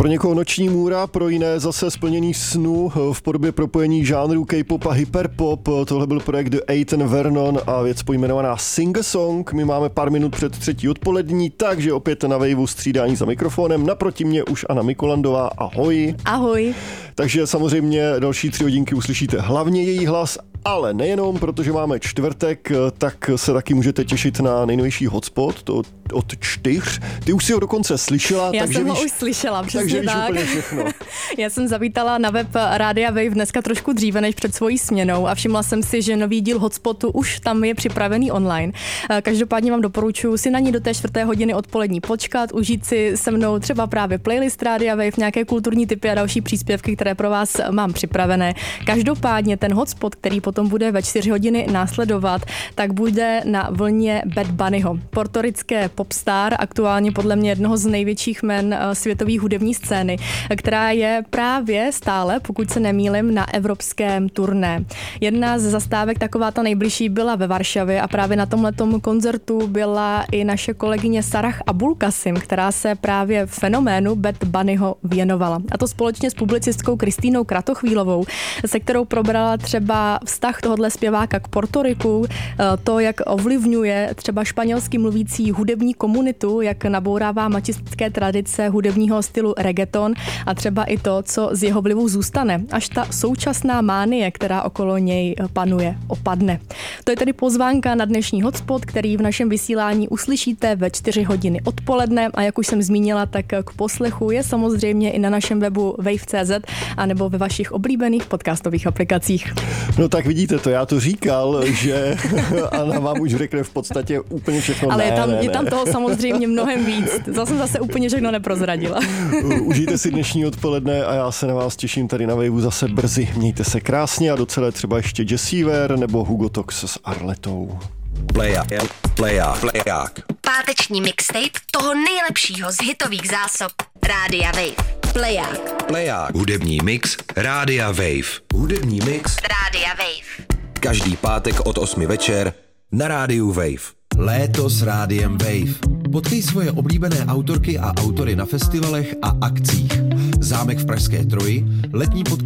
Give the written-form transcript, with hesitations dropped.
Pro někoho noční můra, pro jiné zase splnění snu v podobě propojení žánrů K-pop a hyperpop. Tohle byl projekt The Ethan Vernon a věc pojmenovaná Sing a Song. My máme pár minut před 3. odpolední, takže opět na Waveu střídání za mikrofonem. Naproti mě už Anna Mikolandová. Ahoj. Ahoj. Takže samozřejmě další 3 hodinky uslyšíte hlavně její hlas, ale nejenom, protože máme čtvrtek, tak se taky můžete těšit na nejnovější hotspot, to od 4. Ty už si ho dokonce slyšela. Já takže jsem ho víš, už slyšela, přesně takže tak. víš úplně všechno. Já jsem zavítala na web Rádia Wave dneska trošku dříve než před svojí směnou a všimla jsem si, že nový díl hotspotu už tam je připravený online. Každopádně vám doporučuji si na ní do té 4. hodiny odpolední počkat, užít si se mnou třeba právě playlist Rádia Wave, nějaké kulturní tipy a další příspěvky, které pro vás mám připravené. Každopádně ten hotspot, který potom bude ve 4 hodiny následovat, tak bude na vlně Bad Bunnyho. Portorické popstar, aktuálně podle mě jednoho z největších jmen světové hudební scény, která je právě stále, pokud se nemýlim, na evropském turné. Jedna z zastávek, taková ta nejbližší, byla ve Varšavě a právě na tomhletom koncertu byla i naše kolegyně Sarah Abulkasim, která se právě fenoménu Bad Bunnyho věnovala. A to společně s publicistkou Kristýnou Kratochvílovou, se kterou probrala třeba vztah tohohle zpěváka k Portoriku, to, jak ovlivňuje třeba španělsky mluvící hudební komunitu, jak nabourává mačistické tradice hudebního stylu reggaeton a třeba i to, co z jeho vlivu zůstane, až ta současná mánie, která okolo něj panuje, opadne. To je tedy pozvánka na dnešní hotspot, který v našem vysílání uslyšíte ve 4 hodiny odpoledne a jak už jsem zmínila, tak k poslechu je samozřejmě i na našem webu wave.cz a nebo ve vašich oblíbených podcastových aplikacích. No tak vidíte to, já to říkal, že Anna vám už řekne v podstatě úplně všechno. Ale je tam toho samozřejmě mnohem víc. Zase úplně všechno neprozradila. Užijte si dnešní odpoledne a já se na vás těším tady na Waveu zase brzy. Mějte se krásně a docela třeba ještě Jessiever nebo Hugo Tox s Arletou. Pleják. Páteční mixtape toho nejlepšího z hitových zásob Rádia Wave. Pleják. Hudební mix Rádia Wave. Hudební mix Rádia Wave. Každý pátek od 8 večer na Rádiu Wave. Léto s Rádiem Wave. Potkej svoje oblíbené autorky a autory na festivalech a akcích. Zámek v Pražské Troji, letní podcast